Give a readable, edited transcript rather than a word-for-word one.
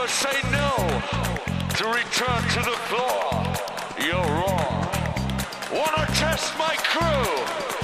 say no to return to the floor. You're wrong. Wanna test my crew?